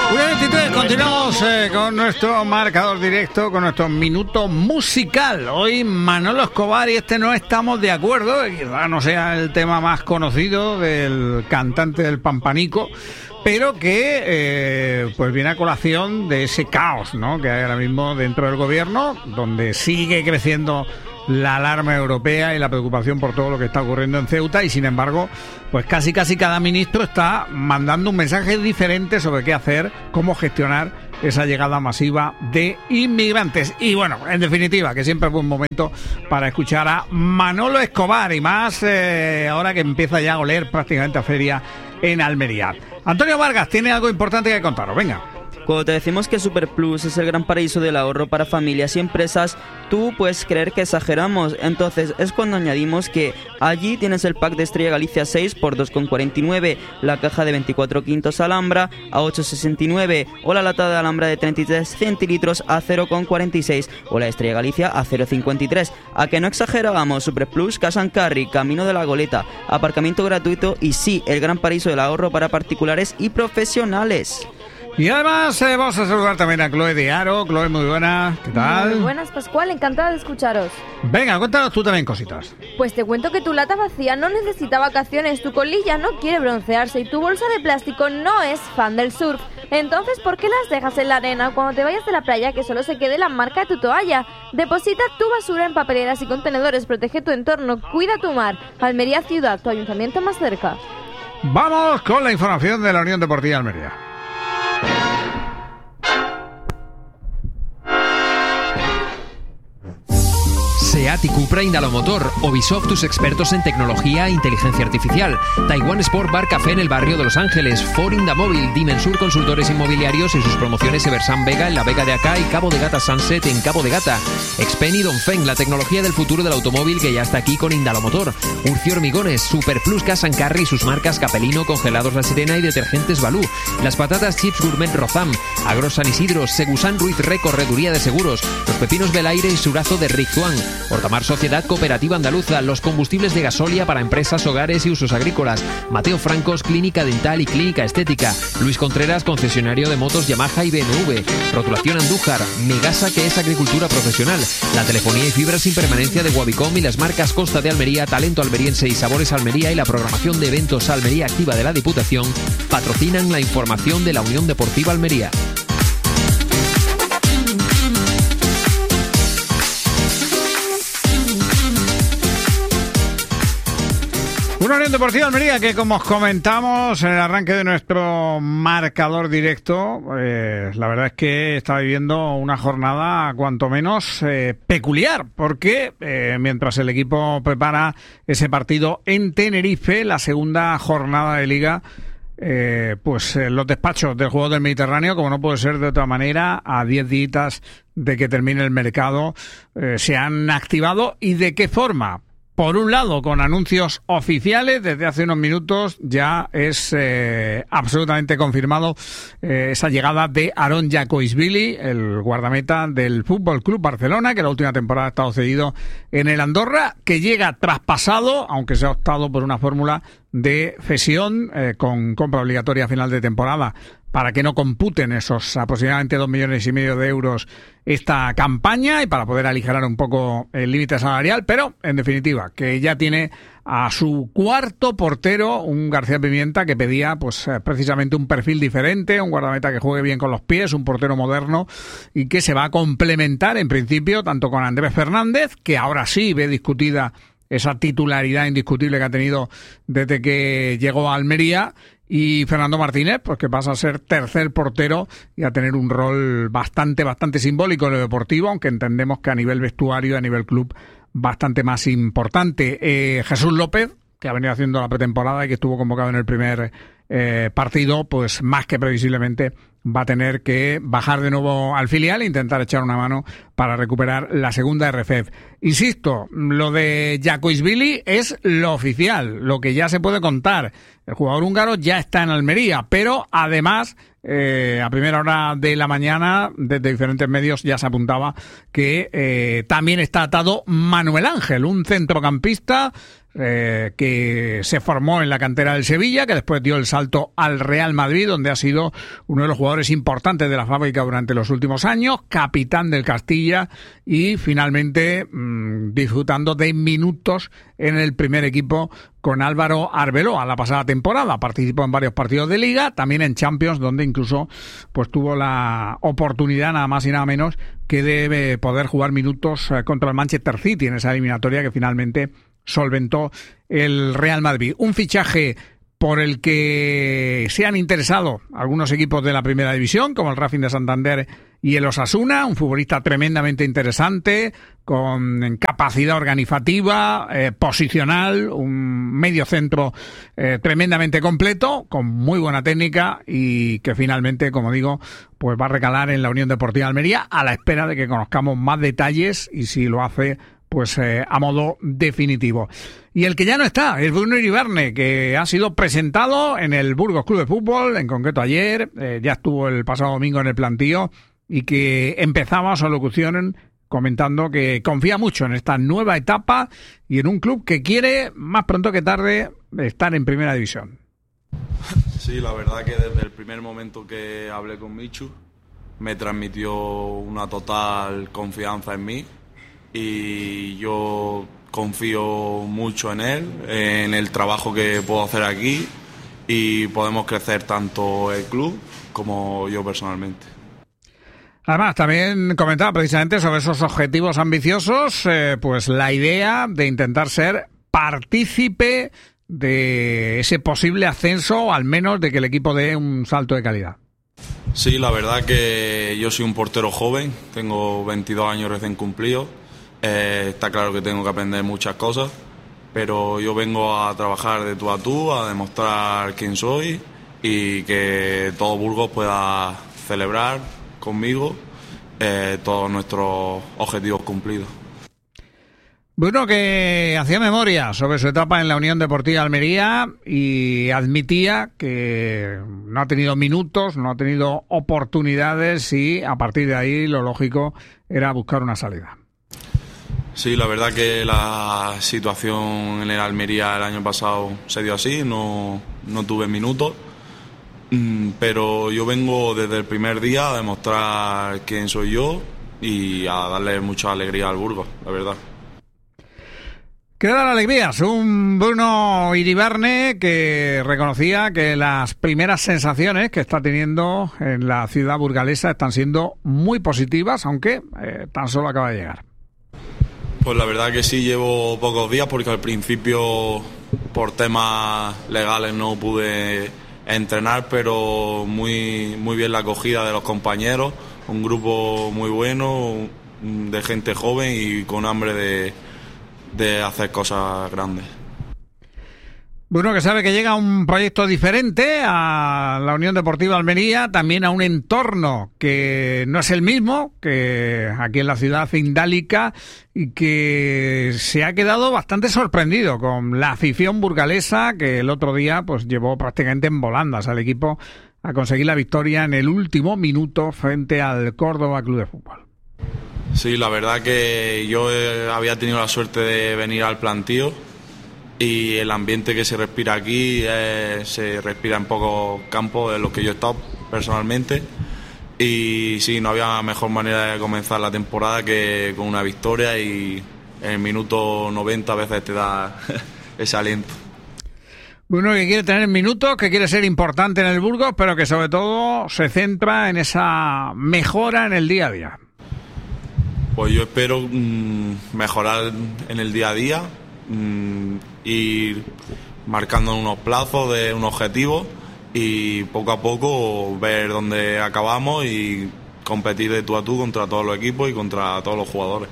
1:23, continuamos con nuestro marcador directo, con nuestro minuto musical. Hoy Manolo Escobar y No estamos de acuerdo, quizá no sea el tema más conocido del cantante del Pampanico, pero que pues viene a colación de ese caos, ¿no?, que hay ahora mismo dentro del gobierno, donde sigue creciendo la alarma europea y la preocupación por todo lo que está ocurriendo en Ceuta, y sin embargo, pues casi cada ministro está mandando un mensaje diferente sobre qué hacer, cómo gestionar esa llegada masiva de inmigrantes. Y bueno, en definitiva, que siempre es buen momento para escuchar a Manolo Escobar, y más ahora que empieza ya a oler prácticamente a feria en Almería. Antonio Vargas tiene algo importante que contaros, venga. Cuando te decimos que Superplus es el gran paraíso del ahorro para familias y empresas, tú puedes creer que exageramos. Entonces es cuando añadimos que allí tienes el pack de Estrella Galicia 6 por 2,49, la caja de 24 quintos Alhambra a 8,69, o la lata de Alhambra de 33 centilitros a 0,46, o la Estrella Galicia a 0,53. ¿A que no exagerábamos? Superplus, Cash and Carry, Camino de la Goleta, aparcamiento gratuito y sí, el gran paraíso del ahorro para particulares y profesionales. Y además vamos a saludar también a Chloe de Aro. Chloe, muy buena, ¿qué tal? Muy buenas, Pascual, encantada de escucharos. Venga, cuéntanos tú también cositas. Pues te cuento que tu lata vacía no necesita vacaciones, tu colilla no quiere broncearse y tu bolsa de plástico no es fan del surf. Entonces, ¿por qué las dejas en la arena cuando te vayas de la playa, que solo se quede la marca de tu toalla? Deposita tu basura en papeleras y contenedores, protege tu entorno, cuida tu mar. Almería Ciudad, tu ayuntamiento más cerca. Vamos con la información de la Unión Deportiva Almería. SEAT y Cupra Indalomotor, Ubisoft, tus expertos en tecnología e inteligencia artificial, Taiwan Sport Bar Café en el barrio de Los Ángeles, Ford Indamóvil, Dimensur Consultores Inmobiliarios y sus promociones Eversan Vega en la Vega de Acá y Cabo de Gata Sunset en Cabo de Gata, Expen y Dongfeng, la tecnología del futuro del automóvil que ya está aquí con Indalomotor, Urcio Hormigones, Superplus Cash and Carry y sus marcas Capelino, Congelados La Sirena y Detergentes Balú, las patatas Chips Gourmet Rozam, Agro San Isidro, Segusan Ruiz Re Correduría de Seguros, los pepinos Belaire y Surazo de Rizuán, Hortamar Sociedad Cooperativa Andaluza, los combustibles de gasolia para empresas, hogares y usos agrícolas, Mateo Francos, Clínica Dental y Clínica Estética, Luis Contreras, concesionario de motos Yamaha y BMW, Rotulación Andújar, Megasa, que es agricultura profesional, la telefonía y fibra sin permanencia de Guavicom y las marcas Costa de Almería, Talento Almeriense y Sabores Almería y la programación de eventos Almería Activa de la Diputación patrocinan la información de la Unión Deportiva Almería. Una Unión Deportiva Almería que, como os comentamos en el arranque de nuestro marcador directo, la verdad es que está viviendo una jornada cuanto menos peculiar, porque mientras el equipo prepara ese partido en Tenerife, la segunda jornada de Liga, los despachos del Juego del Mediterráneo, como no puede ser de otra manera, a 10 días de que termine el mercado, se han activado. ¿Y de qué forma? Por un lado, con anuncios oficiales, desde hace unos minutos ya es absolutamente confirmado esa llegada de Aron Jacoisvili, el guardameta del Fútbol Club Barcelona, que la última temporada ha estado cedido en el Andorra, que llega traspasado, aunque se ha optado por una fórmula de cesión con compra obligatoria a final de temporada, para que no computen esos aproximadamente 2,5 millones de euros esta campaña y para poder aligerar un poco el límite salarial, pero en definitiva que ya tiene a su cuarto portero, un García Pimienta, que pedía precisamente un perfil diferente, un guardameta que juegue bien con los pies, un portero moderno, y que se va a complementar en principio tanto con Andrés Fernández, que ahora sí ve discutida esa titularidad indiscutible que ha tenido desde que llegó a Almería, y Fernando Martínez, pues que pasa a ser tercer portero y a tener un rol bastante simbólico en lo deportivo, aunque entendemos que a nivel vestuario, a nivel club, bastante más importante. Jesús López, que ha venido haciendo la pretemporada y que estuvo convocado en el primer partido, pues más que previsiblemente va a tener que bajar de nuevo al filial e intentar echar una mano para recuperar la segunda RFEF. Insisto, lo de Jacoisvili es lo oficial, lo que ya se puede contar. El jugador húngaro ya está en Almería, pero además, a primera hora de la mañana, desde diferentes medios ya se apuntaba que también está atado Manuel Ángel, un centrocampista que se formó en la cantera del Sevilla, que después dio el salto al Real Madrid, donde ha sido uno de los jugadores importantes de la fábrica durante los últimos años, capitán del Castilla y finalmente disfrutando de minutos en el primer equipo con Álvaro Arbeloa la pasada temporada. Participó en varios partidos de Liga, también en Champions, donde incluso pues tuvo la oportunidad, nada más y nada menos, que de poder jugar minutos contra el Manchester City en esa eliminatoria que finalmente solventó el Real Madrid. Un fichaje por el que se han interesado algunos equipos de la primera división, como el Racing de Santander y el Osasuna, un futbolista tremendamente interesante, con capacidad organizativa, posicional, un medio centro tremendamente completo, con muy buena técnica y que finalmente, como digo, pues va a recalar en la Unión Deportiva Almería a la espera de que conozcamos más detalles y si lo hace pues a modo definitivo. Y el que ya no está es Bruno Iribarne, que ha sido presentado en el Burgos Club de Fútbol, en concreto ayer, ya estuvo el pasado domingo en el plantío y que empezaba su locución comentando que confía mucho en esta nueva etapa y en un club que quiere, más pronto que tarde, estar en primera división. Sí, la verdad que desde el primer momento que hablé con Michu me transmitió una total confianza en mí. Y yo confío mucho en él, en el trabajo que puedo hacer aquí y podemos crecer tanto el club como yo personalmente. Además, también comentaba precisamente sobre esos objetivos ambiciosos, pues la idea de intentar ser partícipe de ese posible ascenso, o al menos de que el equipo dé un salto de calidad. Sí, la verdad que yo soy un portero joven, tengo 22 años recién cumplidos. Está claro que tengo que aprender muchas cosas, pero yo vengo a trabajar de tú a tú, a demostrar quién soy y que todo Burgos pueda celebrar conmigo todos nuestros objetivos cumplidos. Bruno, que hacía memoria sobre su etapa en la Unión Deportiva Almería y admitía que no ha tenido minutos, no ha tenido oportunidades y a partir de ahí lo lógico era buscar una salida. Sí, la verdad que la situación en el Almería el año pasado se dio así, no tuve minutos, pero yo vengo desde el primer día a demostrar quién soy yo y a darle mucha alegría al Burgos, la verdad. ¿Qué da la alegría? Es un Bruno Iribarne que reconocía que las primeras sensaciones que está teniendo en la ciudad burgalesa están siendo muy positivas, aunque tan solo acaba de llegar. Pues la verdad que sí, llevo pocos días porque al principio por temas legales no pude entrenar, pero muy bien la acogida de los compañeros, un grupo muy bueno, de gente joven y con hambre de hacer cosas grandes. Bueno, que sabe que llega un proyecto diferente a la Unión Deportiva Almería, también a un entorno que no es el mismo que aquí en la ciudad indálica y que se ha quedado bastante sorprendido con la afición burgalesa que el otro día pues llevó prácticamente en volandas al equipo a conseguir la victoria en el último minuto frente al Córdoba Club de Fútbol. Sí, la verdad que yo había tenido la suerte de venir al plantío y el ambiente que se respira aquí se respira en pocos campos de los que yo he estado personalmente y sí, no había mejor manera de comenzar la temporada que con una victoria y en el minuto 90 a veces te da ese aliento. Uno que quiere tener minutos, que quiere ser importante en el Burgos, pero que sobre todo se centra en esa mejora en el día a día. Pues yo espero mejorar en el día a día, ir marcando unos plazos de un objetivo y poco a poco ver dónde acabamos y competir de tú a tú contra todos los equipos y contra todos los jugadores.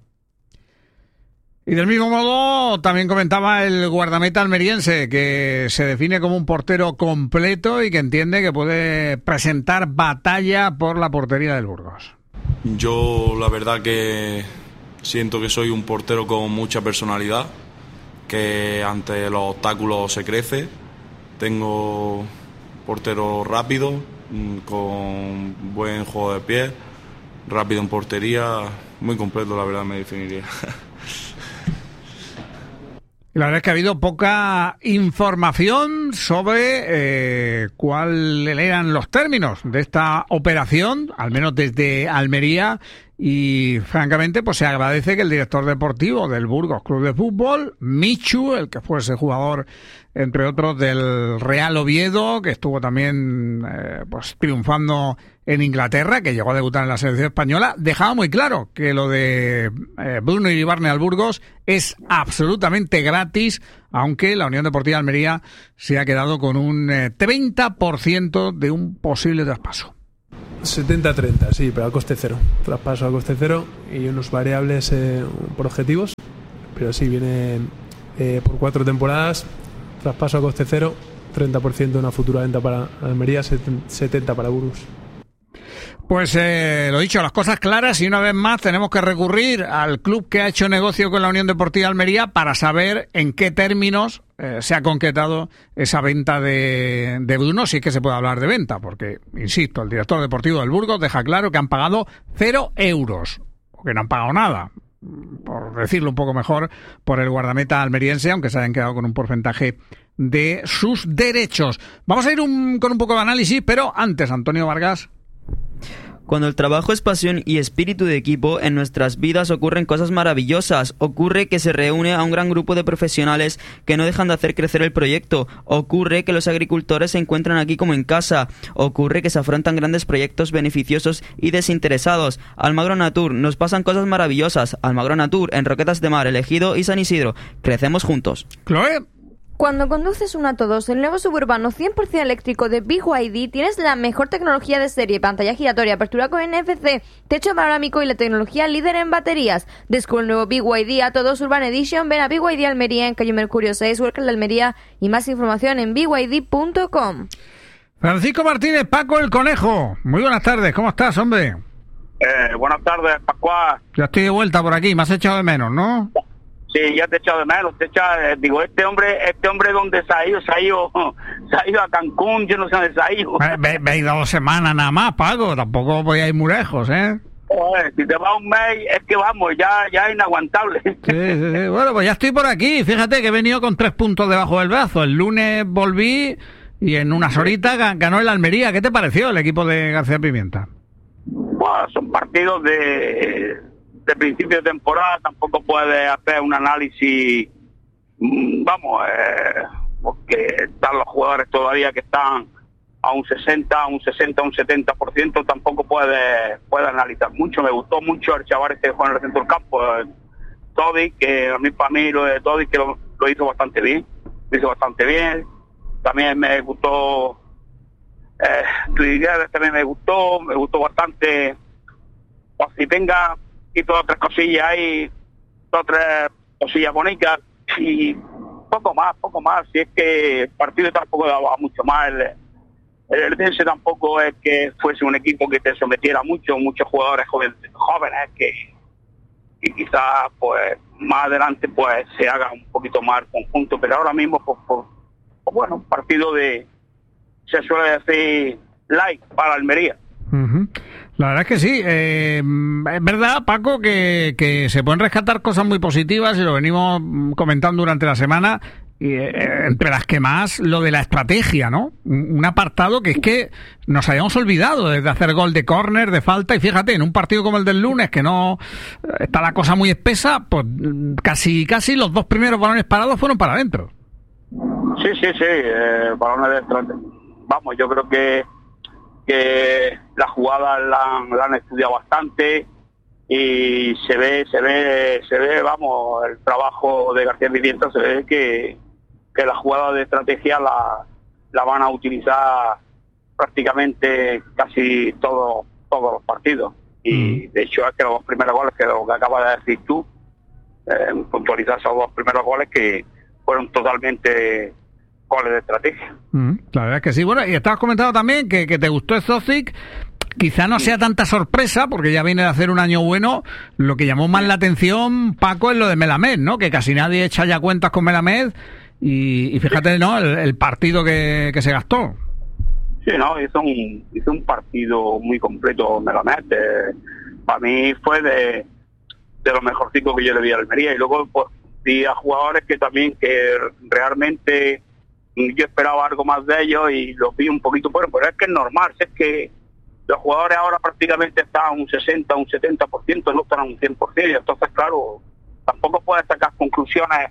Y del mismo modo también comentaba el guardameta almeriense que se define como un portero completo y que entiende que puede presentar batalla por la portería del Burgos. Yo la verdad que siento que soy un portero con mucha personalidad, que ante los obstáculos se crece. Tengo portero rápido, con buen juego de pie, rápido en portería, muy completo la verdad me definiría. Y la verdad es que ha habido poca información sobre cuáles eran los términos de esta operación, al menos desde Almería, y francamente pues se agradece que el director deportivo del Burgos Club de Fútbol, Michu, el que fuese jugador entre otros del Real Oviedo, que estuvo también pues triunfando en Inglaterra, que llegó a debutar en la selección española, dejaba muy claro que lo de Bruno Iribarne al Burgos es absolutamente gratis, aunque la Unión Deportiva Almería se ha quedado con un 30% de un posible traspaso. 70-30, sí, pero a coste cero. Traspaso a coste cero y unos variables por objetivos. Pero sí, viene por 4 temporadas, traspaso a coste cero, 30% de una futura venta para Almería, 70 para Burgos. Pues lo dicho, las cosas claras, y una vez más tenemos que recurrir al club que ha hecho negocio con la Unión Deportiva Almería para saber en qué términos se ha concretado esa venta de Bruno, si es que se puede hablar de venta, porque, insisto, el director deportivo del Burgos deja claro que han pagado 0 euros, o que no han pagado nada, por decirlo un poco mejor, por el guardameta almeriense, aunque se hayan quedado con un porcentaje de sus derechos. Vamos a ir con un poco de análisis, pero antes, Antonio Vargas. Cuando el trabajo es pasión y espíritu de equipo, en nuestras vidas ocurren cosas maravillosas. Ocurre que se reúne a un gran grupo de profesionales que no dejan de hacer crecer el proyecto. Ocurre que los agricultores se encuentran aquí como en casa. Ocurre que se afrontan grandes proyectos beneficiosos y desinteresados. Almagro Natur, nos pasan cosas maravillosas. Almagro Natur, en Roquetas de Mar, El Ejido y San Isidro. Crecemos juntos. Chloe. Cuando conduces un A2, el nuevo suburbano 100% eléctrico de BYD, tienes la mejor tecnología de serie, pantalla giratoria, apertura con NFC, techo panorámico y la tecnología líder en baterías. Descubre el nuevo BYD A2 Urban Edition, ven a BYD Almería en calle Mercurio 6, Huercal de Almería, y más información en byd.com. Francisco Martínez, Paco el Conejo, muy buenas tardes, ¿cómo estás, hombre? Buenas tardes, Pascual. Ya estoy de vuelta por aquí, me has echado de menos, ¿no? Sí, ya te he echado de menos, digo, este hombre ¿dónde se ha ido a Cancún, yo no sé dónde se ha ido. Me he ido 2 semanas nada más, Paco, tampoco voy a ir muy lejos, ¿eh? Si te va un mes, es que vamos, ya es inaguantable. Sí. Bueno, pues ya estoy por aquí, fíjate que he venido con 3 puntos debajo del brazo, el lunes volví y en unas horitas ganó el Almería. ¿Qué te pareció el equipo de García Pimienta? Bueno, son partidos de principio de temporada, tampoco puedes hacer un análisis, porque están los jugadores todavía que están a un 60, un 70%, tampoco puede analizar mucho. Me gustó mucho el chaval que juega en el centro del campo, Todic, que para mí lo de Todic que lo hizo bastante bien, también me gustó Tuigueres, también me gustó bastante, pues, si venga y todas 3 cosillas ahí, 3 cosillas bonitas y poco más, si es que el partido tampoco daba mucho más, el Dense tampoco es que fuese un equipo que te sometiera muchos jugadores jóvenes que quizás pues más adelante pues se haga un poquito más conjunto, pero ahora mismo pues bueno, partido se suele decir light para Almería. Uh-huh. La verdad es que sí, es verdad, Paco, que se pueden rescatar cosas muy positivas y lo venimos comentando durante la semana, y, entre las que más lo de la estrategia, ¿no? Un apartado que es que nos habíamos olvidado de hacer gol de córner, de falta, y fíjate, en un partido como el del lunes, que no está la cosa muy espesa, pues casi los 2 primeros balones parados fueron para adentro. Sí, balones de estrategia. Vamos, yo creo que las jugadas la han estudiado bastante y se ve, vamos, el trabajo de García Pimienta, se ve que las jugadas de estrategia la van a utilizar prácticamente casi todos los partidos. Y de hecho es que los 2 primeros goles, que lo que acabas de decir tú, puntualizar esos 2 primeros goles que fueron totalmente goles de estrategia. La verdad es que sí. Bueno, y estabas comentando también que te gustó Zozic. Quizá no sea tanta sorpresa, porque ya viene de hacer un año bueno. Lo que llamó más la atención, Paco, es lo de Melamed, ¿no? Que casi nadie echa ya cuentas con Melamed. Y fíjate, ¿no? El partido que se gastó. Sí, no, hizo un partido muy completo Melamed. Para mí fue de lo mejorcito que yo le vi a Almería. Y luego, pues, Vi a jugadores que también, que realmente yo esperaba algo más de ellos y los vi un poquito, pero es que es normal, es que los jugadores ahora prácticamente están a un 60, un 70%, no están a un 100%, entonces claro, tampoco puedes sacar conclusiones,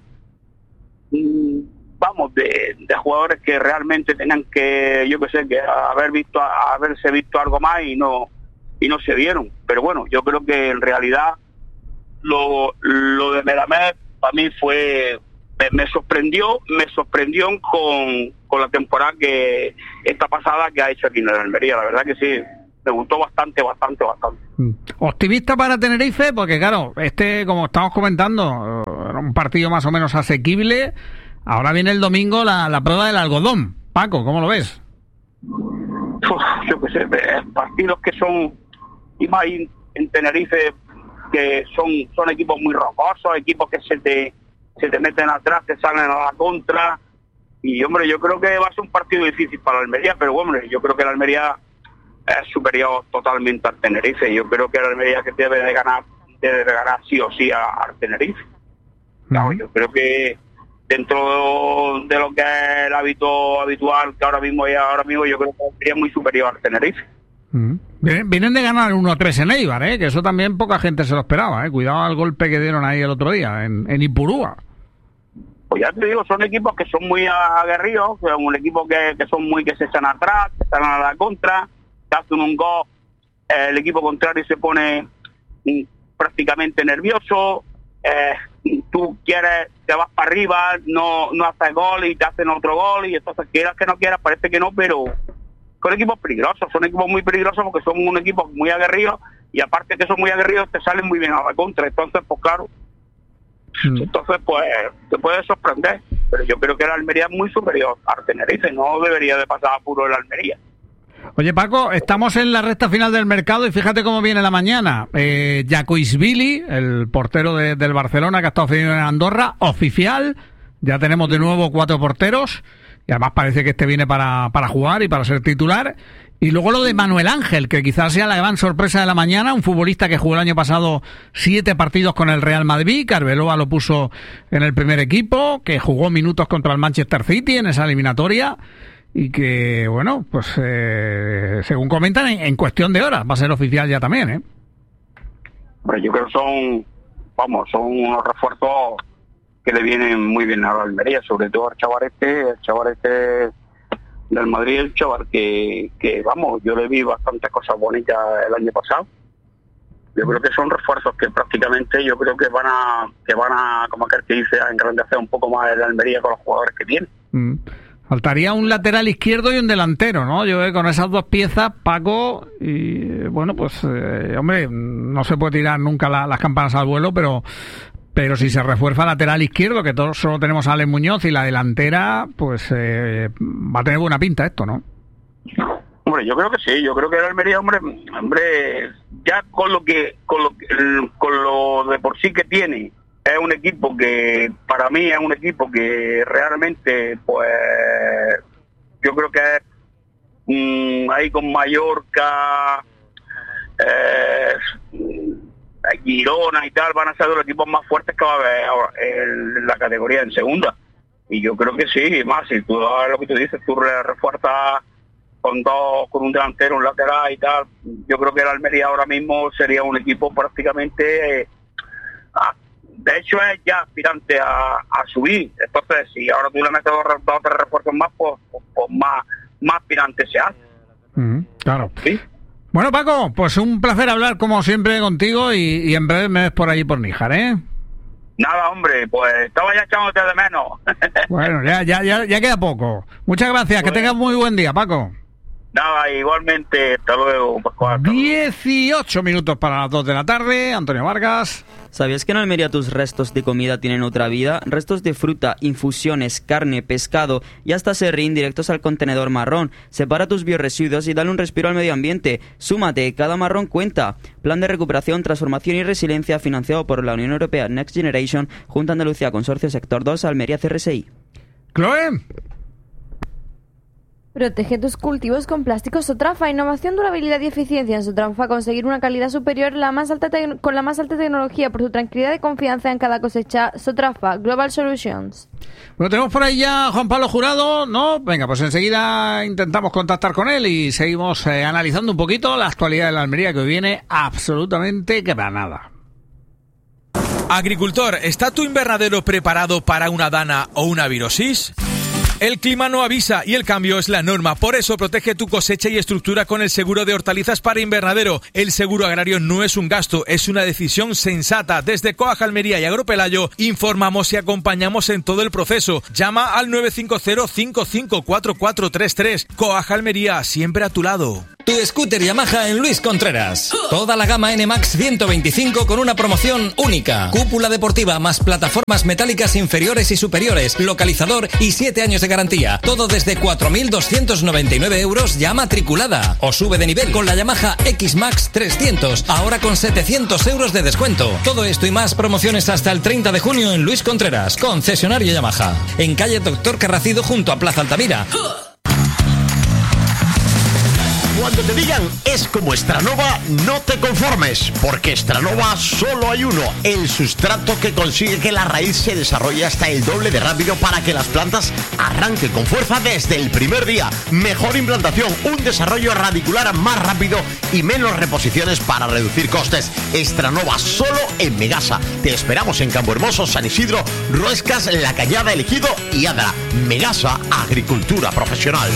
de jugadores que realmente tenían que, yo qué sé, que haberse visto algo más y no se vieron. Pero bueno, yo creo que en realidad lo de Melamed para mí me sorprendió con la temporada que esta pasada que ha hecho aquí en el Almería. La verdad que sí, me gustó bastante. ¿Optimista para Tenerife? Porque claro, como estamos comentando, era un partido más o menos asequible. Ahora viene el domingo la prueba del algodón. Paco, ¿cómo lo ves? Yo qué sé, partidos que son, y más en Tenerife, que son equipos muy rocosos, equipos que se te meten atrás, te salen a la contra, y hombre, yo creo que va a ser un partido difícil para la Almería, pero hombre, yo creo que la Almería es superior totalmente al Tenerife. Yo creo que la Almería que debe de ganar sí o sí al Tenerife. Claro, yo creo que dentro de lo que es el hábito habitual que ahora mismo yo creo que sería muy superior al Tenerife. Vienen de ganar 1-3 en Eibar, que eso también poca gente se lo esperaba. Cuidado al golpe que dieron ahí el otro día en Ipurúa. Pues ya te digo, son equipos que son muy aguerridos, son un equipo que son muy, que se echan atrás, que están a la contra, te hacen un gol, el equipo contrario se pone prácticamente nervioso, tú te vas para arriba, no haces gol y te hacen otro gol, y entonces quieras que no quieras, parece que no, pero son equipos peligrosos, son equipos muy peligrosos porque son un equipo muy aguerrido, y aparte que son muy aguerridos te salen muy bien a la contra. Entonces pues claro, entonces pues te puede sorprender, pero yo creo que la Almería es muy superior al Tenerife, no debería de pasar apuro la Almería. Oye Paco, estamos en la recta final del mercado y fíjate cómo viene la mañana. Jacoisvili, el portero del Barcelona que ha estado cedido en Andorra, oficial, ya tenemos de nuevo 4 porteros y además parece que viene para jugar y para ser titular. Y luego lo de Manuel Ángel, que quizás sea la gran sorpresa de la mañana, un futbolista que jugó el año pasado 7 partidos con el Real Madrid, que Arbeloa lo puso en el primer equipo, que jugó minutos contra el Manchester City en esa eliminatoria y que, bueno, pues según comentan, en cuestión de horas va a ser oficial ya también, Bueno, yo creo que son unos refuerzos que le vienen muy bien a la Almería, sobre todo al chaval este del Madrid, el chaval que yo le vi bastantes cosas bonitas el año pasado. Yo creo que son refuerzos que prácticamente yo creo que van a como aquel que dice, a engrandecer un poco más el Almería con los jugadores que tiene. Faltaría un lateral izquierdo y un delantero, ¿no? Yo con esas 2 piezas, Paco, y bueno, pues hombre, no se puede tirar nunca las campanas al vuelo, pero si se refuerza el lateral izquierdo, que todos solo tenemos a Alex Muñoz, y la delantera, pues va a tener buena pinta esto, ¿no? Hombre, yo creo que sí, yo creo que el Almería, hombre, ya con lo de por sí que tiene, es un equipo que, para mí es un equipo que realmente, pues, yo creo que es ahí con Mallorca, Girona y tal, van a ser de los equipos más fuertes que va a haber en la categoría en segunda. Y yo creo que sí, más si tú lo que tú dices, tú refuerzas con un delantero, un lateral y tal, yo creo que el Almería ahora mismo sería un equipo prácticamente, de hecho es ya aspirante a subir. Entonces si ahora tú le metes 2 o 3 refuerzos más, pues más aspirante se hace. Claro. ¿Sí? Bueno, Paco, pues un placer hablar como siempre contigo y en breve me ves por allí por Níjar, Nada, hombre, pues estaba ya echándote de menos. Bueno, ya queda poco. Muchas gracias, que tengas muy buen día, Paco. Nada, igualmente, hasta luego, Pascual. 18 minutos para las 2 de la tarde, Antonio Vargas. ¿Sabías que en Almería tus restos de comida tienen otra vida? Restos de fruta, infusiones, carne, pescado y hasta serrín directos al contenedor marrón. Separa tus biorresiduos y dale un respiro al medio ambiente. Súmate, cada marrón cuenta. Plan de recuperación, transformación y resiliencia financiado por la Unión Europea Next Generation, Junta Andalucía Consorcio Sector 2, Almería CRSI. Chloe. Protege tus cultivos con plástico Sotrafa. Innovación, durabilidad y eficiencia en Sotrafa. Conseguir una calidad superior con la más alta tecnología por su tranquilidad y confianza en cada cosecha. Sotrafa, Global Solutions. Bueno, tenemos por ahí ya Juan Pablo Jurado, ¿no? Venga, pues enseguida intentamos contactar con él y seguimos analizando un poquito la actualidad de la Almería, que hoy viene absolutamente granada. Agricultor, ¿está tu invernadero preparado para una dana o una virosis? El clima no avisa y el cambio es la norma. Por eso protege tu cosecha y estructura con el seguro de hortalizas para invernadero. El seguro agrario no es un gasto, es una decisión sensata. Desde Coag Almería y Agropelayo informamos y acompañamos en todo el proceso. Llama al 950-554433. Coag Almería, siempre a tu lado. Tu scooter Yamaha en Luis Contreras. Toda la gama NMAX 125 con una promoción única. Cúpula deportiva más plataformas metálicas inferiores y superiores, localizador y 7 años de garantía. Todo desde 4.299 euros ya matriculada. O sube de nivel con la Yamaha X-Max 300, ahora con 700 euros de descuento. Todo esto y más promociones hasta el 30 de junio en Luis Contreras, concesionario Yamaha. En calle Doctor Carracido junto a Plaza Altamira. Cuando te digan es como Estranova, no te conformes, porque Estranova solo hay uno, el sustrato que consigue que la raíz se desarrolle hasta el doble de rápido para que las plantas arranquen con fuerza desde el primer día. Mejor implantación, un desarrollo radicular más rápido y menos reposiciones para reducir costes. Estranova solo en Megasa. Te esperamos en Campo Hermoso, San Isidro, Ruescas, La Cañada, El Ejido y Adra. Megasa, agricultura profesional.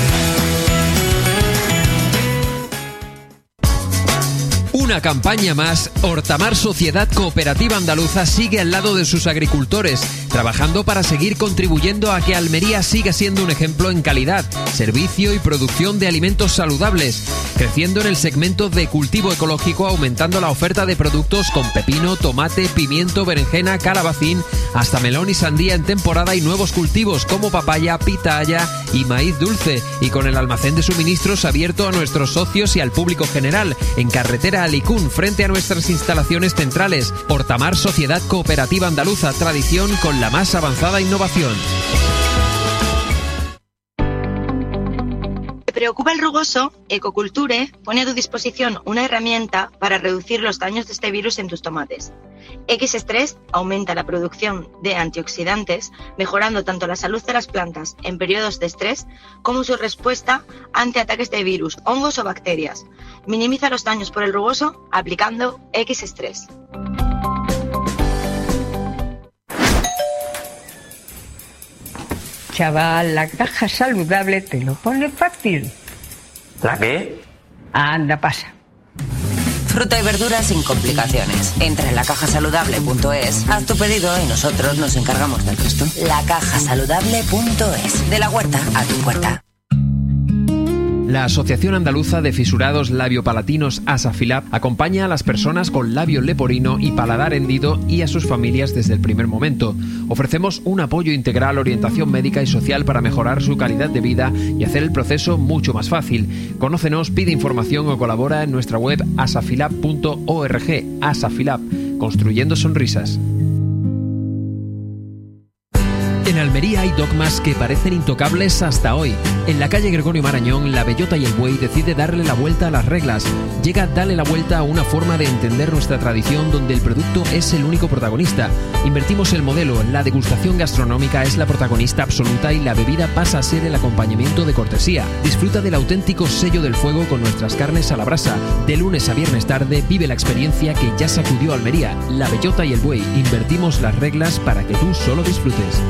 Una campaña más, Hortamar Sociedad Cooperativa Andaluza sigue al lado de sus agricultores, trabajando para seguir contribuyendo a que Almería siga siendo un ejemplo en calidad, servicio y producción de alimentos saludables, creciendo en el segmento de cultivo ecológico, aumentando la oferta de productos con pepino, tomate, pimiento, berenjena, calabacín, hasta melón y sandía en temporada y nuevos cultivos como papaya, pitaya y maíz dulce, y con el almacén de suministros abierto a nuestros socios y al público general, en carretera Alicún, frente a nuestras instalaciones centrales. Hortamar Sociedad Cooperativa Andaluza, tradición con la más avanzada innovación. ¿Te preocupa el rugoso? Ecoculture pone a tu disposición una herramienta para reducir los daños de este virus en tus tomates. X-Stress aumenta la producción de antioxidantes, mejorando tanto la salud de las plantas en periodos de estrés como su respuesta ante ataques de virus, hongos o bacterias. Minimiza los daños por el rugoso aplicando X-Stress. Chaval, la caja saludable te lo pone fácil. ¿La qué? Anda, pasa. Fruta y verduras sin complicaciones. Entra en lacajasaludable.es, haz tu pedido y nosotros nos encargamos del resto. Lacajasaludable.es. De la huerta a tu puerta. La Asociación Andaluza de Fisurados Labiopalatinos ASAFILAB acompaña a las personas con labio leporino y paladar hendido y a sus familias desde el primer momento. Ofrecemos un apoyo integral, orientación médica y social para mejorar su calidad de vida y hacer el proceso mucho más fácil. Conócenos, pide información o colabora en nuestra web asafilab.org. ASAFILAB, construyendo sonrisas. En Almería hay dogmas que parecen intocables hasta hoy. En la calle Gregorio Marañón, la Bellota y el Buey decide darle la vuelta a las reglas. Llega Dale la Vuelta a una forma de entender nuestra tradición donde el producto es el único protagonista. Invertimos el modelo, la degustación gastronómica es la protagonista absoluta y la bebida pasa a ser el acompañamiento de cortesía. Disfruta del auténtico sello del fuego con nuestras carnes a la brasa. De lunes a viernes tarde vive la experiencia que ya sacudió Almería. La Bellota y el Buey, invertimos las reglas para que tú solo disfrutes.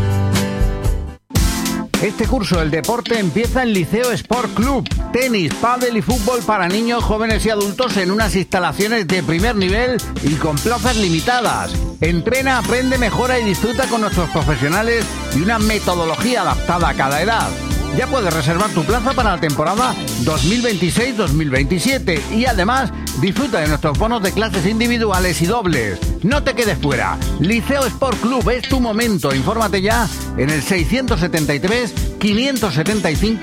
Este curso del deporte empieza en Liceo Sport Club. Tenis, pádel y fútbol para niños, jóvenes y adultos en unas instalaciones de primer nivel y con plazas limitadas. Entrena, aprende, mejora y disfruta con nuestros profesionales y una metodología adaptada a cada edad. Ya puedes reservar tu plaza para la temporada 2026-2027 y además disfruta de nuestros bonos de clases individuales y dobles. No te quedes fuera. Liceo Sport Club es tu momento. Infórmate ya en el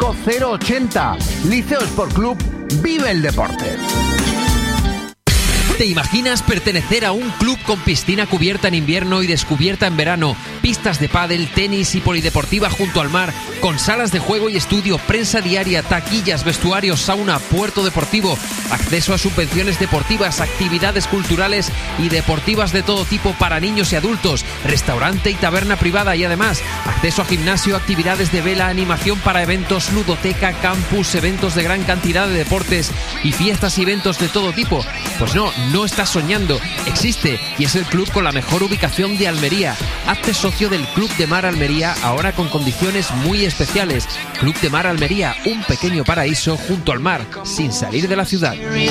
673-575-080. Liceo Sport Club, vive el deporte. ¿Te imaginas pertenecer a un club con piscina cubierta en invierno y descubierta en verano, pistas de pádel, tenis y polideportiva junto al mar, con salas de juego y estudio, prensa diaria, taquillas, vestuarios, sauna, puerto deportivo, acceso a subvenciones deportivas, actividades culturales y deportivas de todo tipo para niños y adultos, restaurante y taberna privada y además acceso a gimnasio, actividades de vela, animación para eventos, ludoteca, campus, eventos de gran cantidad de deportes y fiestas y eventos de todo tipo? Pues no estás soñando, existe y es el club con la mejor ubicación de Almería. Hazte socio del Club de Mar Almería ahora con condiciones muy especiales. Club de Mar Almería, un pequeño paraíso junto al mar, sin salir de la ciudad.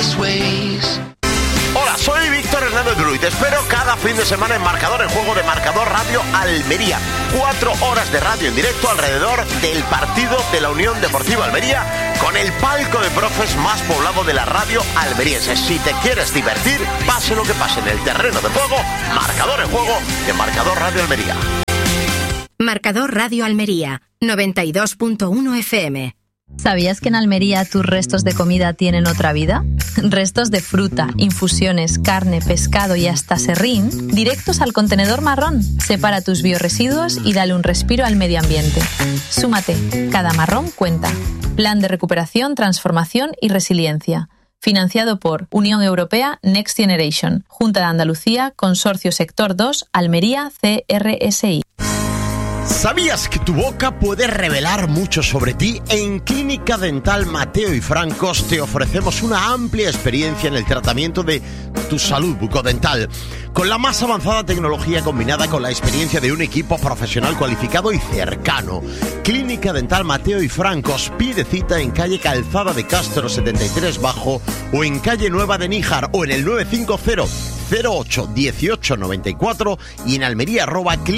Hola, soy Víctor Hernández Bru y te espero cada fin de semana en Marcador, el juego de Marcador Radio Almería. 4 horas de radio en directo alrededor del partido de la Unión Deportiva Almería, con el palco de profes más poblado de la radio almeriense. Si te quieres divertir, pase lo que pase en el terreno de juego, Marcador, el juego de Marcador Radio Almería. Marcador Radio Almería, 92.1 FM. ¿Sabías que en Almería tus restos de comida tienen otra vida? Restos de fruta, infusiones, carne, pescado y hasta serrín, directos al contenedor marrón. Separa tus biorresiduos y dale un respiro al medio ambiente. Súmate, cada marrón cuenta. Plan de recuperación, transformación y resiliencia. Financiado por Unión Europea Next Generation, Junta de Andalucía, Consorcio Sector 2, Almería, CRSI. ¿Sabías que tu boca puede revelar mucho sobre ti? En Clínica Dental Mateo y Francos te ofrecemos una amplia experiencia en el tratamiento de tu salud bucodental, con la más avanzada tecnología combinada con la experiencia de un equipo profesional cualificado y cercano. Clínica Dental Mateo y Francos, pide cita en calle Calzada de Castro 73 Bajo o en calle Nueva de Níjar o en el 950 08 18 94 y en Almería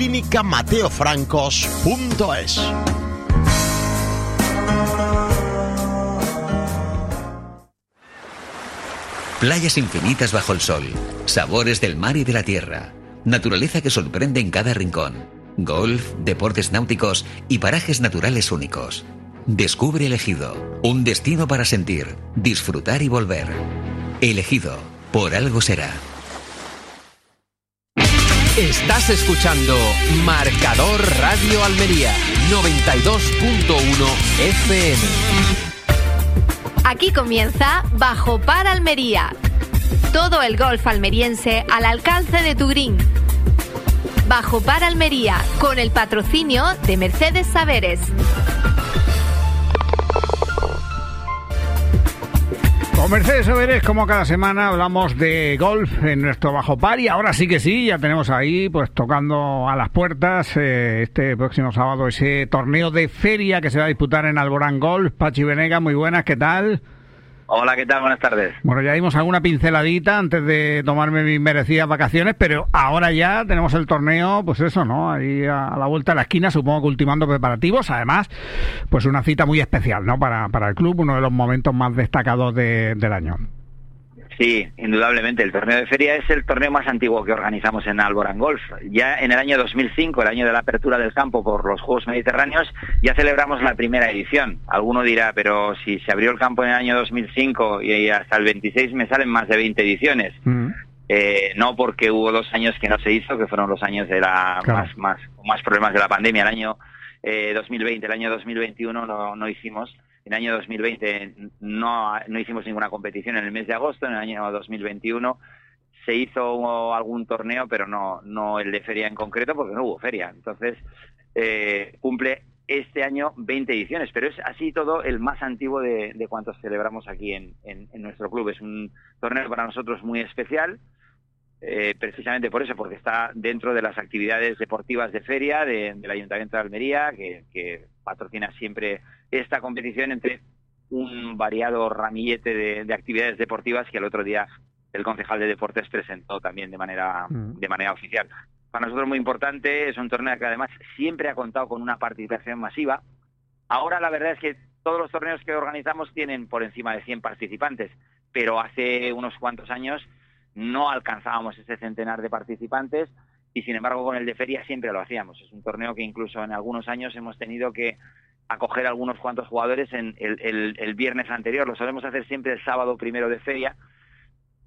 @clínicamateofrancos.es. Playas infinitas bajo el sol, sabores del mar y de la tierra, naturaleza que sorprende en cada rincón, golf, deportes náuticos y parajes naturales únicos. Descubre El Ejido, un destino para sentir, disfrutar y volver. El Ejido, por algo será. Estás escuchando Marcador Radio Almería, 92.1 FM. Aquí comienza Bajo Par Almería. Todo el golf almeriense al alcance de tu green. Bajo Par Almería, con el patrocinio de Mercedes Saberes. Con Mercedes Saberes, como cada semana, hablamos de golf en nuestro Bajo Par y ahora sí que sí, ya tenemos ahí pues tocando a las puertas este próximo sábado ese torneo de feria que se va a disputar en Alborán Golf. Pachi Venegas, muy buenas, ¿qué tal? Hola, ¿qué tal? Buenas tardes. Bueno, ya dimos alguna pinceladita antes de tomarme mis merecidas vacaciones, pero ahora ya tenemos el torneo, pues eso, ¿no? Ahí a la vuelta de la esquina, supongo que ultimando preparativos. Además, pues una cita muy especial, ¿no? Para el club, uno de los momentos más destacados del año. Sí, indudablemente. El torneo de feria es el torneo más antiguo que organizamos en Alborán Golf. Ya en el año 2005, el año de la apertura del campo por los Juegos Mediterráneos, ya celebramos la primera edición. Alguno dirá, pero si se abrió el campo en el año 2005 y hasta el 26 me salen más de 20 ediciones. No, porque hubo 2 años que no se hizo, que fueron los años de la más problemas de la pandemia. El año 2020, el año 2021 no hicimos. En el año 2020 no hicimos ninguna competición en el mes de agosto. En el año 2021 se hizo algún torneo, pero no el de feria en concreto, porque no hubo feria. Entonces, cumple este año 20 ediciones, pero es así todo el más antiguo de cuantos celebramos aquí en nuestro club. Es un torneo para nosotros muy especial, precisamente por eso, porque está dentro de las actividades deportivas de feria del Ayuntamiento de Almería, que patrocina siempre esta competición entre un variado ramillete de actividades deportivas que el otro día el concejal de deportes presentó también de manera oficial. Para nosotros muy importante, es un torneo que además siempre ha contado con una participación masiva. Ahora la verdad es que todos los torneos que organizamos tienen por encima de 100 participantes, pero hace unos cuantos años no alcanzábamos ese centenar de participantes y sin embargo con el de feria siempre lo hacíamos. Es un torneo que incluso en algunos años hemos tenido que acoger a algunos cuantos jugadores en el viernes anterior. Lo solemos hacer siempre el sábado primero de feria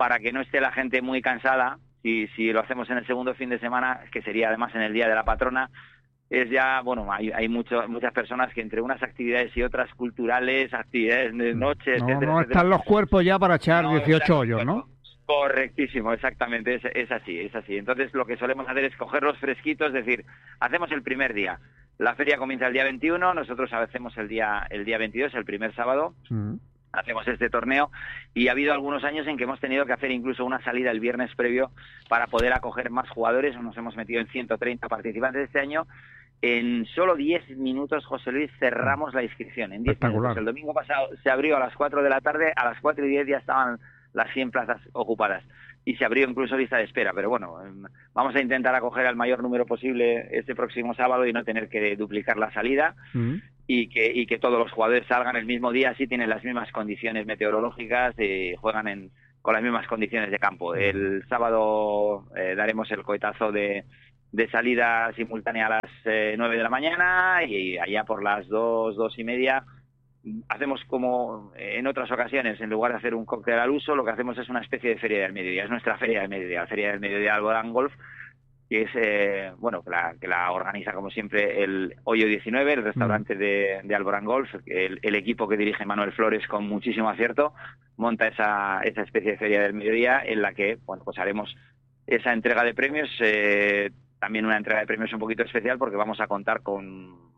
para que no esté la gente muy cansada. Si lo hacemos en el segundo fin de semana, que sería además en el Día de la Patrona, es ya, bueno, hay muchas personas que entre unas actividades y otras culturales, actividades de noche, etcétera, no están los cuerpos ya para echar 18 hoyos, ¿no? Correctísimo, exactamente, es así. Entonces lo que solemos hacer es cogerlos fresquitos, es decir, hacemos el primer día. La feria comienza el día 21, nosotros hacemos el día 22, el primer sábado. Hacemos este torneo y ha habido algunos años en que hemos tenido que hacer incluso una salida el viernes previo para poder acoger más jugadores. Nos hemos metido en 130 participantes este año. En solo 10 minutos, José Luis, cerramos la inscripción. En 10 minutos. El domingo pasado se abrió a las 4 de la tarde, a las 4:10 ya estaban las 100 plazas ocupadas. Y se abrió incluso lista de espera, pero bueno, vamos a intentar acoger al mayor número posible este próximo sábado y no tener que duplicar la salida y que todos los jugadores salgan el mismo día, así tienen las mismas condiciones meteorológicas y juegan con las mismas condiciones de campo. El sábado daremos el cohetazo de salida simultánea a las 9 de la mañana y allá por las 2:30 hacemos como en otras ocasiones, en lugar de hacer un cóctel al uso, lo que hacemos es una especie de feria del mediodía. Es nuestra feria del mediodía, la feria del mediodía de Alborán Golf, que es, que la organiza como siempre el Hoyo 19, el restaurante de Alborán Golf. El equipo que dirige Manuel Flores con muchísimo acierto monta esa especie de feria del mediodía en la que, bueno, pues haremos esa entrega de premios, también una entrega de premios un poquito especial porque vamos a contar con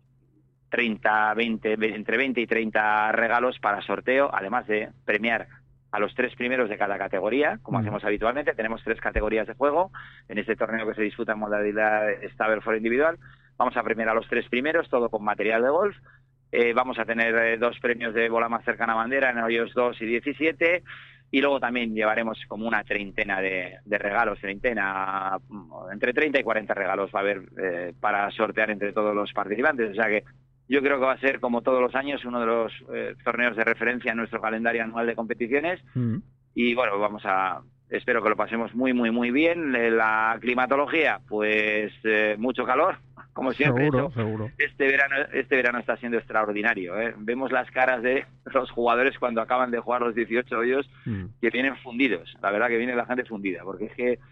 entre 20 y 30 regalos para sorteo, además de premiar a los 3 primeros de cada categoría, como hacemos habitualmente. Tenemos 3 categorías de juego en este torneo que se disputa en modalidad Stableford individual. Vamos a premiar a los 3 primeros, todo con material de golf. Vamos a tener 2 premios de bola más cercana a bandera en hoyos 2 y 17. Y luego también llevaremos como una treintena de regalos, entre 30 y 40 regalos va a haber para sortear entre todos los participantes. O sea que yo creo que va a ser, como todos los años, uno de los torneos de referencia en nuestro calendario anual de competiciones. Y bueno, espero que lo pasemos muy, muy, muy bien. La climatología, pues mucho calor, como siempre. Seguro. Este verano está siendo extraordinario, ¿eh? Vemos las caras de los jugadores cuando acaban de jugar los 18 hoyos, que vienen fundidos. La verdad que viene la gente fundida, porque es que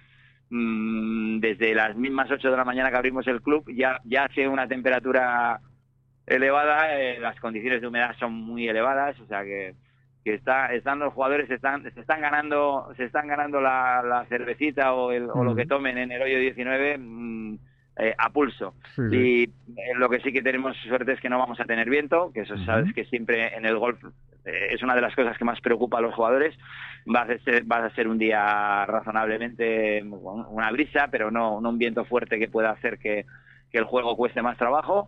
desde las mismas 8 de la mañana que abrimos el club ya hace una temperatura elevada, las condiciones de humedad son muy elevadas, o sea que están los jugadores se están ganando la cervecita o lo que tomen en el hoyo 19 a pulso. Y lo que sí que tenemos suerte es que no vamos a tener viento, que eso sabes que siempre en el golf es una de las cosas que más preocupa a los jugadores. Va a ser un día razonablemente una brisa, pero no un viento fuerte que pueda hacer que el juego cueste más trabajo.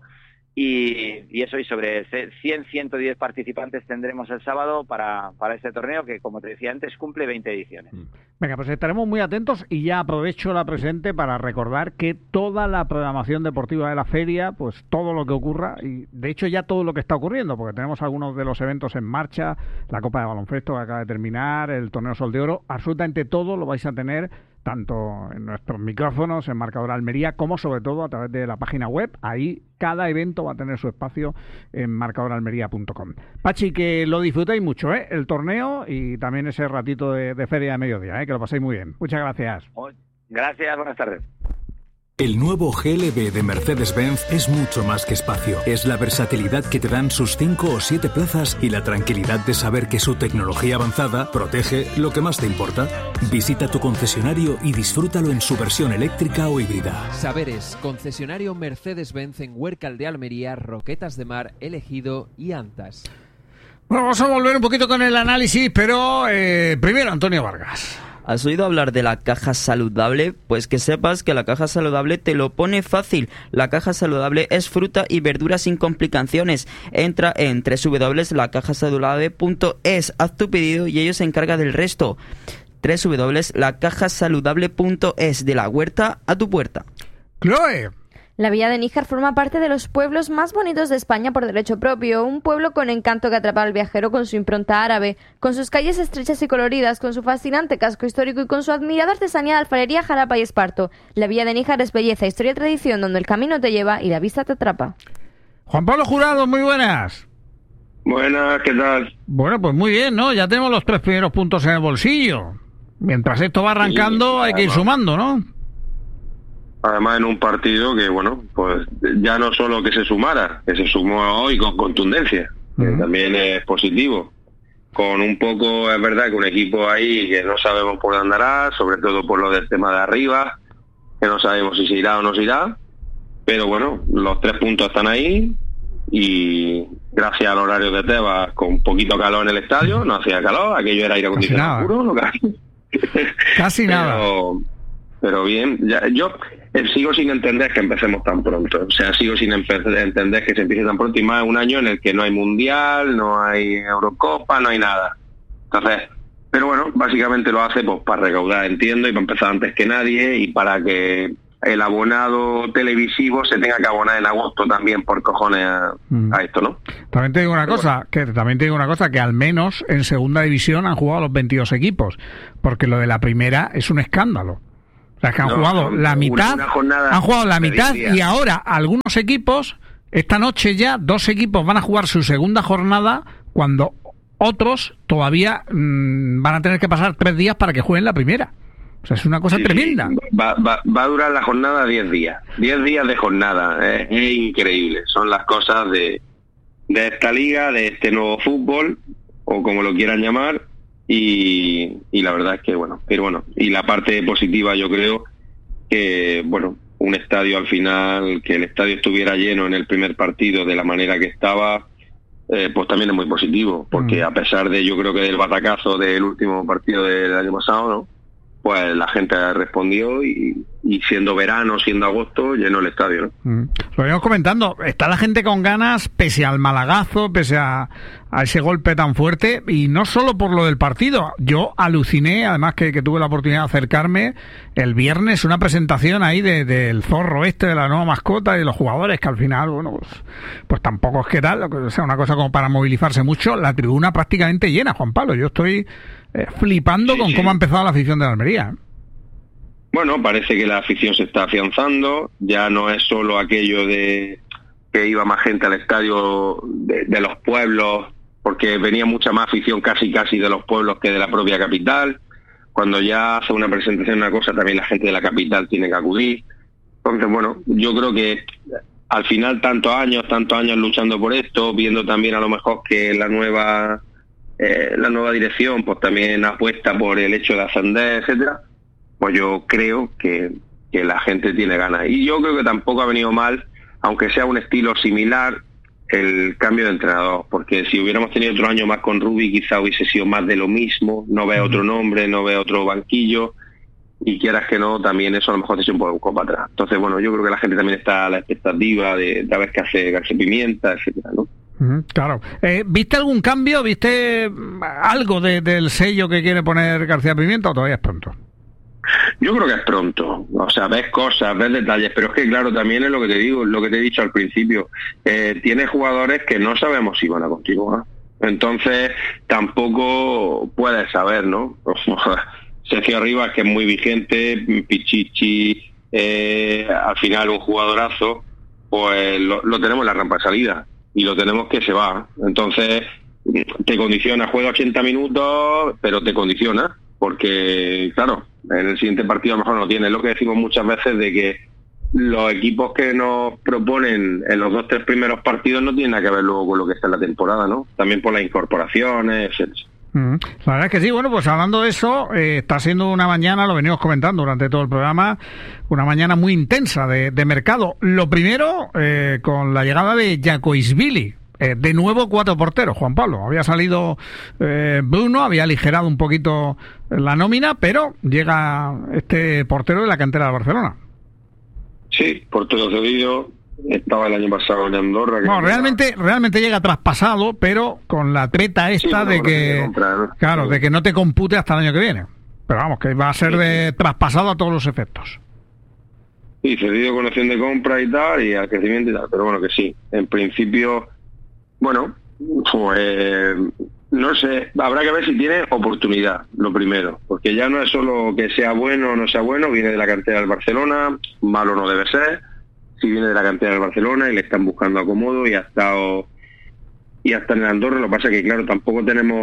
Y eso, y sobre 110 participantes tendremos el sábado para este torneo que, como te decía antes, cumple 20 ediciones. Venga, pues estaremos muy atentos y ya aprovecho la presente para recordar que toda la programación deportiva de la feria, pues todo lo que ocurra, y de hecho ya todo lo que está ocurriendo, porque tenemos algunos de los eventos en marcha, la Copa de Baloncesto que acaba de terminar, el Torneo Sol de Oro, absolutamente todo lo vais a tener tanto en nuestros micrófonos, en Marcador Almería, como sobre todo a través de la página web. Ahí cada evento va a tener su espacio en marcadoralmería.com. Pachi, que lo disfrutéis mucho, el torneo y también ese ratito de feria de mediodía, que lo paséis muy bien. Muchas gracias. Gracias, buenas tardes. El nuevo GLB de Mercedes-Benz es mucho más que espacio. Es la versatilidad que te dan sus 5 o 7 plazas y la tranquilidad de saber que su tecnología avanzada protege lo que más te importa. Visita tu concesionario y disfrútalo en su versión eléctrica o híbrida. Saberes, concesionario Mercedes-Benz en Huércal de Almería, Roquetas de Mar, Elegido y Antas. Bueno, vamos a volver un poquito con el análisis, pero primero Antonio Vargas. ¿Has oído hablar de la caja saludable? Pues que sepas que la caja saludable te lo pone fácil. La caja saludable es fruta y verdura sin complicaciones. Entra en www.lacajasaludable.es, haz tu pedido y ellos se encargan del resto. www.lacajasaludable.es, de la huerta a tu puerta. Chloe. La Villa de Níjar forma parte de los pueblos más bonitos de España por derecho propio, un pueblo con encanto que atrapa al viajero con su impronta árabe, con sus calles estrechas y coloridas, con su fascinante casco histórico y con su admirada artesanía de alfarería, jarapa y esparto. La Villa de Níjar es belleza, historia y tradición, donde el camino te lleva y la vista te atrapa. Juan Pablo Jurado, muy buenas. Buenas, ¿qué tal? Bueno, pues muy bien, ¿no? Ya tenemos los 3 primeros puntos en el bolsillo. mientras esto va arrancando hay que ir sumando, ¿no? Además en un partido que, bueno, pues ya no solo que se sumara, que se sumó hoy con contundencia, que también es positivo. Con un poco, es verdad que un equipo ahí que no sabemos por dónde andará, sobre todo por lo del tema de arriba, que no sabemos si se irá o no se irá, pero bueno, los 3 puntos están ahí y gracias al horario de Tebas, con poquito calor en el estadio, no hacía calor, aquello era aire acondicionado puro, no casi nada. Pero bien, yo sigo sin entender que empecemos tan pronto. O sea, sigo sin entender que se empiece tan pronto, y más un año en el que no hay Mundial, no hay Eurocopa, no hay nada. Entonces, pero bueno, básicamente lo hace pues para recaudar, entiendo, y para empezar antes que nadie, y para que el abonado televisivo se tenga que abonar en agosto también por cojones a esto, ¿no? También te digo una cosa, que al menos en segunda división han jugado los 22 equipos, porque lo de la primera es un escándalo. O sea, que han jugado la mitad, y ahora algunos equipos, esta noche ya 2 equipos van a jugar su segunda jornada, cuando otros todavía van a tener que pasar 3 días para que jueguen la primera. O sea, es una cosa tremenda. Va a durar la jornada 10 días. 10 días de jornada. Es increíble. Son las cosas de esta liga, de este nuevo fútbol, o como lo quieran llamar. Y la verdad es que pero bueno, y la parte positiva yo creo que, bueno, un estadio al final, que el estadio estuviera lleno en el primer partido de la manera que estaba, pues también es muy positivo, porque a pesar de, yo creo que del batacazo del último partido del año pasado, ¿no? Pues la gente respondió y siendo verano, siendo agosto, llenó el estadio, ¿no? Lo venimos comentando, está la gente con ganas, pese al malagazo, pese a ese golpe tan fuerte, y no solo por lo del partido. Yo aluciné, además que tuve la oportunidad de acercarme el viernes, una presentación ahí del zorro de la nueva mascota, y de los jugadores, que al final, bueno, pues tampoco es que tal, o sea, una cosa como para movilizarse mucho. La tribuna prácticamente llena, Juan Pablo. Yo estoy flipando con cómo ha empezado la afición de la Almería. Bueno, parece que la afición se está afianzando, ya no es solo aquello de que iba más gente al estadio de los pueblos, porque venía mucha más afición casi de los pueblos que de la propia capital. Cuando ya hace una presentación, una cosa, también la gente de la capital tiene que acudir. Entonces, bueno, yo creo que al final tantos años luchando por esto, viendo también a lo mejor que la nueva dirección pues también apuesta por el hecho de ascender, etcétera, pues yo creo que la gente tiene ganas. Y yo creo que tampoco ha venido mal, aunque sea un estilo similar, el cambio de entrenador, porque si hubiéramos tenido otro año más con Rubi, quizá hubiese sido más de lo mismo, no ve otro nombre, no ve otro banquillo, y quieras que no, también eso a lo mejor te echa un poco para atrás. Entonces, bueno, yo creo que la gente también está a la expectativa de ver qué hace Pimienta, etcétera, ¿no? Claro. ¿Viste algún cambio? ¿Viste algo del sello que quiere poner García Pimienta, o todavía es pronto? Yo creo que es pronto, o sea, ves cosas, ves detalles, pero es que claro, también es lo que te digo, lo que te he dicho al principio, tiene jugadores que no sabemos si van a continuar, entonces tampoco puedes saber, ¿no? Sergio Rivas, que es muy vigente, Pichichi, al final un jugadorazo, pues lo tenemos en la rampa de salida, y lo tenemos que se va, entonces te condiciona, juega 80 minutos, pero te condiciona, porque claro, en el siguiente partido a lo mejor no tiene. Es lo que decimos muchas veces, de que los equipos que nos proponen en los 2-3 primeros partidos no tienen nada que ver luego con lo que está en la temporada, ¿no? También por las incorporaciones, etc. La verdad es que sí. Bueno, pues hablando de eso, está siendo una mañana, lo venimos comentando durante todo el programa, una mañana muy intensa de mercado. Lo primero, con la llegada de Jacoisvili. De nuevo 4 porteros, Juan Pablo. Había salido Bruno, había aligerado un poquito la nómina, pero llega este portero de la cantera de Barcelona. Sí, portero cedido. Estaba el año pasado en Andorra. No, realmente llega traspasado, pero con la treta esta de que claro, de que no te compute hasta el año que viene. Pero vamos, que va a ser traspasado a todos los efectos. Sí, cedido con opción de compra y tal, y al crecimiento y tal. Pero bueno, que sí. En principio, bueno, pues no sé, habrá que ver si tiene oportunidad, lo primero, porque ya no es solo que sea bueno o no sea bueno, viene de la cantera del Barcelona, malo no debe ser, si viene de la cantera del Barcelona y le están buscando acomodo y ha estado en el Andorra. Lo que pasa es que claro, tampoco tenemos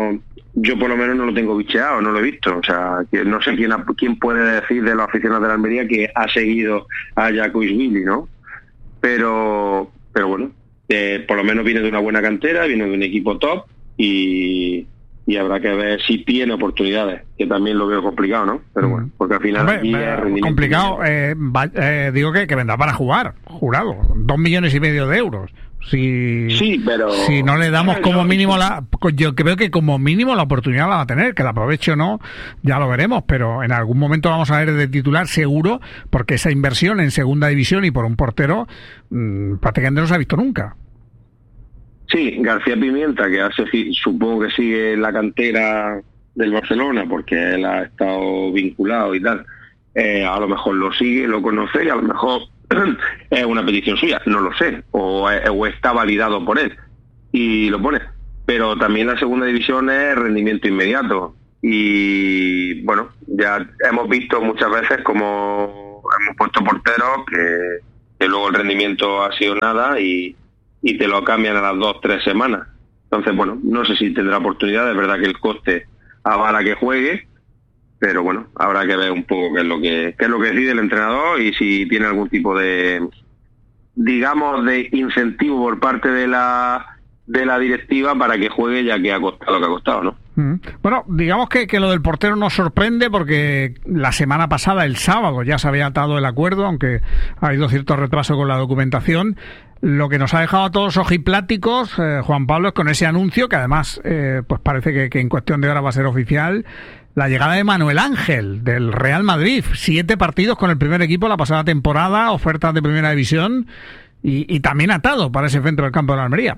yo por lo menos no lo tengo bicheado, no lo he visto. O sea, que no sé quién puede decir de los aficionados de la Almería que ha seguido a Jacuzzi, ¿no? Pero bueno, por lo menos viene de una buena cantera, viene de un equipo top y habrá que ver si tiene oportunidades, que también lo veo complicado, ¿no? Pero bueno, porque al final... Hombre, complicado, digo que vendrá para jugar, jurado, 2,5 millones de euros. Sí, pero... Si no le damos como mínimo yo creo que como mínimo la oportunidad la va a tener, que la aproveche o no, ya lo veremos, pero en algún momento vamos a ver de titular seguro, porque esa inversión en segunda división y por un portero prácticamente no se ha visto nunca. Sí, García Pimienta, que supongo que sigue la cantera del Barcelona, porque él ha estado vinculado y tal, a lo mejor lo sigue, lo conoce y a lo mejor es una petición suya, no lo sé, o está validado por él y lo pone. Pero también la segunda división es rendimiento inmediato y bueno, ya hemos visto muchas veces como hemos puesto porteros que luego el rendimiento ha sido nada y te lo cambian a las 2-3 semanas. Entonces, bueno, no sé si tendrá oportunidad, es verdad que el coste avala que juegue, pero bueno, habrá que ver un poco qué es lo que decide el entrenador y si tiene algún tipo de, digamos, de incentivo por parte de la directiva para que juegue, ya que ha costado lo que ha costado, ¿no? Bueno, digamos que lo del portero nos sorprende porque la semana pasada, el sábado, ya se había atado el acuerdo, aunque ha habido cierto retraso con la documentación. Lo que nos ha dejado a todos ojipláticos, Juan Pablo, es con ese anuncio que además pues parece que en cuestión de horas va a ser oficial, la llegada de Manuel Ángel del Real Madrid. 7 partidos con el primer equipo la pasada temporada, ofertas de primera división y también atado para ese centro del campo de la Almería.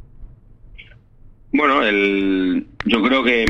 Bueno, yo creo que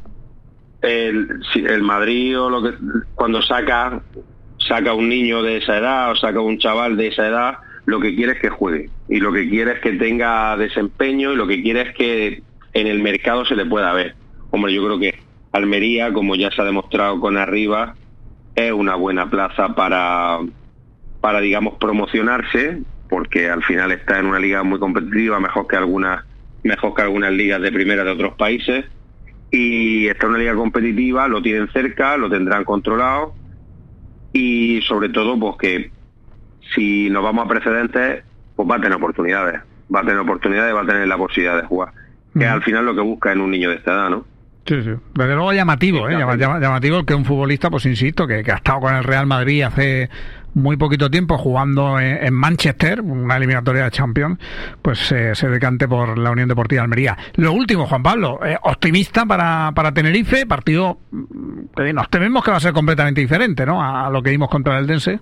el Madrid cuando saca un niño de esa edad o saca un chaval de esa edad, lo que quiere es que juegue y lo que quiere es que tenga desempeño y lo que quiere es que en el mercado se le pueda ver. Hombre, yo creo que Almería, como ya se ha demostrado con Arriba, es una buena plaza para digamos promocionarse, porque al final está en una liga muy competitiva, mejor que algunas ligas de primera de otros países, y está en una liga competitiva, lo tienen cerca, lo tendrán controlado y sobre todo pues que si nos vamos a precedentes, pues va a tener oportunidades, va a tener la posibilidad de jugar, que es al final lo que busca en un niño de esta edad, ¿no? Sí. Desde luego llamativo, llamativo el que un futbolista, pues insisto, que ha estado con el Real Madrid hace muy poquito tiempo jugando en Manchester, una eliminatoria de Champions, pues se decante por la Unión Deportiva Almería. Lo último, Juan Pablo, optimista para Tenerife, partido que nos tememos que va a ser completamente diferente, ¿no?, a lo que vimos contra el Eldense.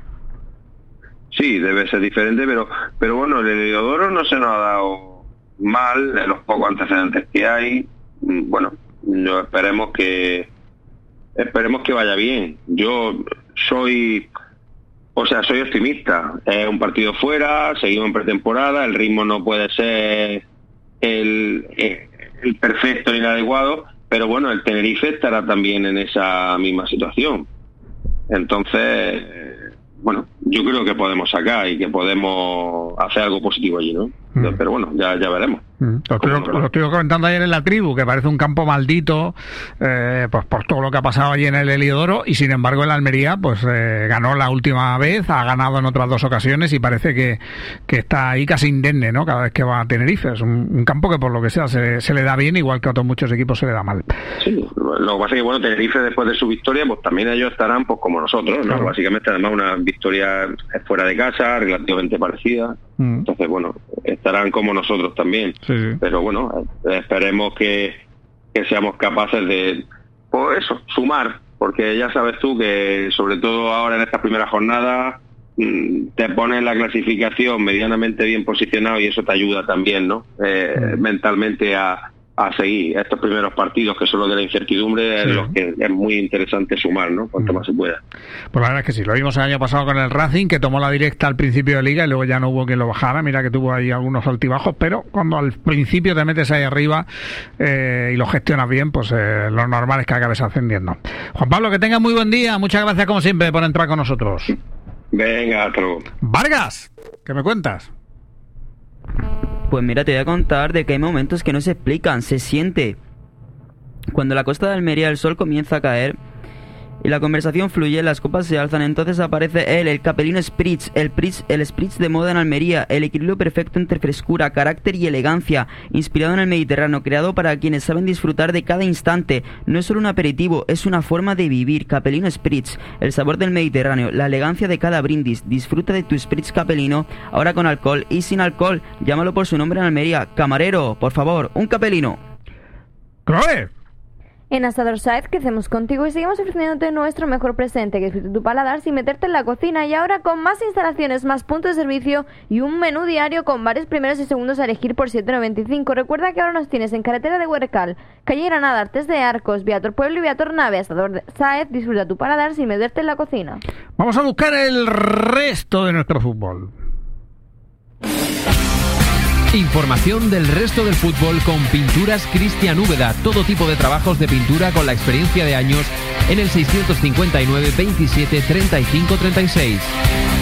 Sí, debe ser diferente, pero bueno, el Heliodoro no se nos ha dado mal en los pocos antecedentes que hay. Bueno, esperemos que vaya bien. Yo soy optimista. Es un partido fuera, seguimos en pretemporada, el ritmo no puede ser el perfecto ni el adecuado, pero bueno, el Tenerife estará también en esa misma situación. Entonces, bueno, yo creo que podemos sacar y que podemos hacer algo positivo allí, ¿no? Pero bueno, ya veremos. Lo estoy comentando ayer en la tribu, que parece un campo maldito, pues por todo lo que ha pasado allí en el Heliodoro, y sin embargo el Almería pues ganó la última vez, ha ganado en otras 2 ocasiones y parece que está ahí casi indemne, ¿no?, cada vez que va a Tenerife. Es un campo que por lo que sea se le da bien, igual que a otros muchos equipos se le da mal. Sí, lo que pasa es que bueno, Tenerife después de su victoria, pues también ellos estarán pues como nosotros, ¿no? Claro. Básicamente además una victoria fuera de casa, relativamente parecida. Entonces bueno, estarán como nosotros también. Sí. Pero bueno, esperemos que seamos capaces de, pues eso, sumar, porque ya sabes tú que sobre todo ahora en esta primera jornada te pones la clasificación medianamente bien posicionado y eso te ayuda también, ¿no? Mentalmente a seguir estos primeros partidos que son los de la incertidumbre, en los que es muy interesante sumar, ¿no?, cuanto más se pueda. Pues la verdad es que sí, lo vimos el año pasado con el Racing, que tomó la directa al principio de liga y luego ya no hubo quien lo bajara. Mira que tuvo ahí algunos altibajos, pero cuando al principio te metes ahí arriba y lo gestionas bien, pues lo normal es que acabes ascendiendo. Juan Pablo, que tengas muy buen día, muchas gracias como siempre por entrar con nosotros. Venga, hasta luego. Vargas, ¿qué me cuentas? Pues mira, te voy a contar de que hay momentos que no se explican, se siente. Cuando la costa de Almería el sol comienza a caer y la conversación fluye, las copas se alzan, entonces aparece él, el Capelino Spritz, el Spritz de moda en Almería, el equilibrio perfecto entre frescura, carácter y elegancia, inspirado en el Mediterráneo, creado para quienes saben disfrutar de cada instante. No es solo un aperitivo, es una forma de vivir. Capelino Spritz, el sabor del Mediterráneo, la elegancia de cada brindis. Disfruta de tu Spritz Capelino, ahora con alcohol y sin alcohol. Llámalo por su nombre en Almería. Camarero, por favor, un Capelino. ¡Clave! En Asador Saez crecemos contigo y seguimos ofreciéndote nuestro mejor presente, que disfrute tu paladar sin meterte en la cocina, y ahora con más instalaciones, más puntos de servicio y un menú diario con varios primeros y segundos a elegir por 7,95. Recuerda que ahora nos tienes en carretera de Huercal, calle Granada, Artes de Arcos, Viator Pueblo y Viator Nave. Asador Saez, disfruta tu paladar sin meterte en la cocina. Vamos a buscar el resto de nuestro fútbol. Información del resto del fútbol con Pinturas Cristian Úbeda. Todo tipo de trabajos de pintura con la experiencia de años en el 659 27 35 36.